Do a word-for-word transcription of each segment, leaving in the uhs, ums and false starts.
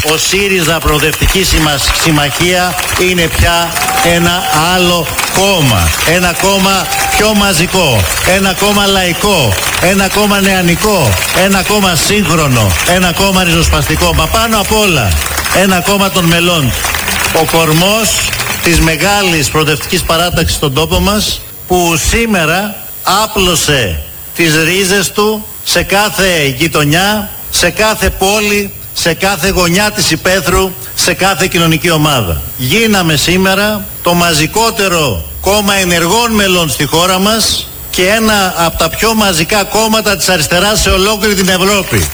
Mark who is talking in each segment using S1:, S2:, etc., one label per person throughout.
S1: Ο ΣΥΡΙΖΑ Προοδευτική Συμμαχία είναι πια ένα άλλο κόμμα. Ένα κόμμα πιο μαζικό. Ένα κόμμα λαϊκό. Ένα κόμμα νεανικό. Ένα κόμμα σύγχρονο. Ένα κόμμα ριζοσπαστικό. Μα πάνω απ' όλα ένα κόμμα των μελών. Ο κορμός της μεγάλης προοδευτικής παράταξης στον τόπο μας, που σήμερα άπλωσε τις ρίζες του σε κάθε γειτονιά, σε κάθε πόλη, σε κάθε γωνιά της υπαίθρου, σε κάθε κοινωνική ομάδα. Γίναμε σήμερα το μαζικότερο κόμμα ενεργών μελών στη χώρα μας και ένα από τα πιο μαζικά κόμματα της αριστεράς σε ολόκληρη την Ευρώπη.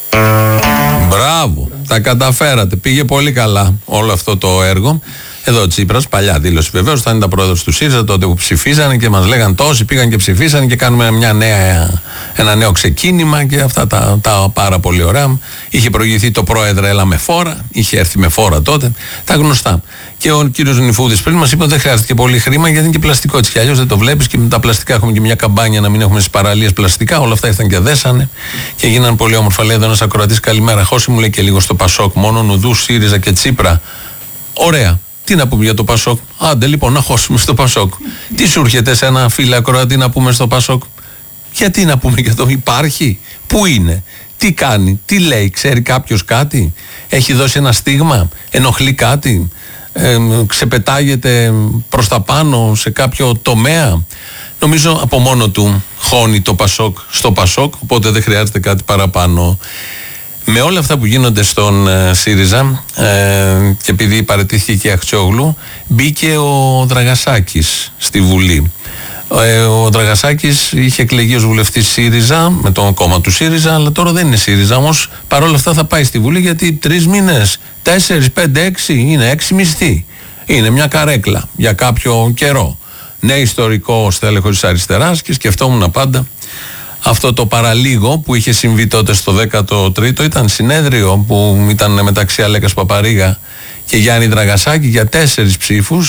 S2: Μπράβο, τα καταφέρατε. Πήγε πολύ καλά όλο αυτό το έργο. Εδώ ο Τσίπρας, παλιά δήλωση βεβαίως, θα είναι τα πρόεδρος του ΣΥΡΙΖΑ, τότε που ψηφίζανε και μας λέγαν τόσοι πήγαν και ψηφίσανε και κάνουμε μια νέα, ένα νέο ξεκίνημα και αυτά τα, τα πάρα πολύ ωραία. Είχε προηγηθεί το πρόεδρο, έλα με φόρα, είχε έρθει με φόρα τότε, τα γνωστά. Και ο κύριος Νηφούδης πριν μας είπε ότι δεν χρειάζεται πολύ χρήμα γιατί είναι και πλαστικό έτσι κι αλλιώς δεν το βλέπεις και με τα πλαστικά έχουμε και μια καμπάνια να μην έχουμε στις παραλίες πλαστικά. Όλα αυτά ήρθαν και δέσανε και γίνανε πολύ όμορφα. Λέει εδώ ένας ακροατής, καλημέρα. Χώση μου λέει και λίγο στο Πασόκ, μόνο Νουδού, ΣΥΡΙΖΑ και Τσίπρα. Ωραία. Τι να πούμε για το Πασόκ? Άντε λοιπόν να χώσουμε στο Πασόκ. Τι σου έρχεται σε ένα φίλο ακροατή να πούμε στο Πασόκ? Γιατί να πούμε για το? Υπάρχει? Πού είναι? Τι κάνει? Τι λέει? Ξέρει κάποιος κάτι? Έχει δώσει ένα στίγμα? Ενοχλεί κάτι? Ε, ξεπετάγεται προς τα πάνω σε κάποιο τομέα? Νομίζω από μόνο του χώνει το Πασόκ στο Πασόκ, οπότε δεν χρειάζεται κάτι παραπάνω. Με όλα αυτά που γίνονται στον ε, ΣΥΡΙΖΑ ε, και επειδή παραιτήθηκε και η Αχτσιόγλου, μπήκε ο Δραγασάκης στη Βουλή. Ε, ο Δραγασάκης είχε εκλεγεί ως βουλευτής ΣΥΡΙΖΑ, με το κόμμα του ΣΥΡΙΖΑ, αλλά τώρα δεν είναι ΣΥΡΙΖΑ. Όμως παρόλα αυτά θα πάει στη Βουλή γιατί τρεις μήνες, τέσσερις, πέντε, έξι, είναι έξι μισθοί. Είναι μια καρέκλα για κάποιο καιρό. Ναι, ιστορικό στέλεχος της αριστεράς και σκεφτόμουν πάντα. Αυτό το παραλίγο που είχε συμβεί τότε στο δέκατο τρίτο ήταν συνέδριο που ήταν μεταξύ Αλέκας Παπαρίγα και Γιάννη Δραγασάκη για τέσσερις ψήφους